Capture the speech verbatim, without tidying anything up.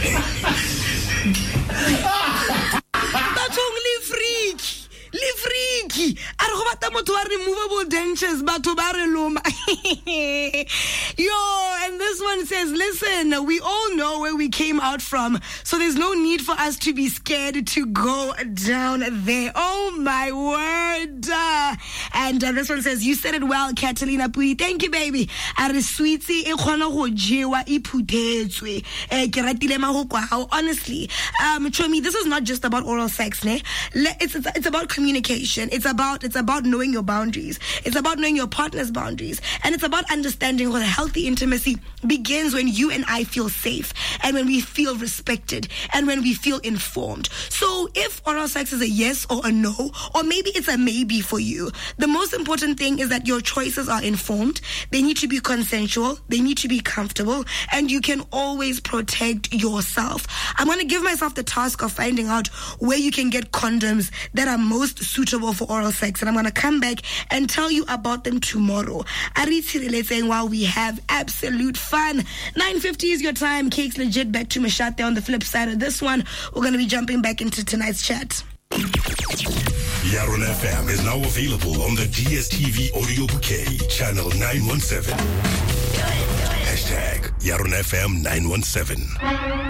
That's only freak. Le freaky. Are go bata motho wa removable dentures batho ba re loma. Yo, and this one says, listen, we all know where we came out from, so there's no need for us to be scared to go down there. Oh my word. Uh, and uh, this one says, you said it well, Catalina Pui. Thank you, baby. Are sweetie e khona go jewa e phutetswe. Eh ke ratile mahoko how honestly. Um Chomi, this is not just about oral sex, ne? It's it's, it's about communication. It's about it's about knowing your boundaries. It's about knowing your partner's boundaries. And it's about understanding what a healthy intimacy begins when you and I feel safe and when we feel respected and when we feel informed. So if oral sex is a yes or a no, or maybe it's a maybe for you, the most important thing is that your choices are informed. They need to be consensual. They need to be comfortable. And you can always protect yourself. I'm going to give myself the task of finding out where you can get condoms that are most suitable for oral sex. And I'm going to come back and tell you about them tomorrow. Ariti saying while we have absolute fun. nine fifty is your time. Cake's legit. Back to Mashate on the flip side of this one. We're going to be jumping back into tonight's chat. Yaron F M is now available on the D S T V audio bouquet, channel nine one seven. Hashtag Yaron F M nine one seven.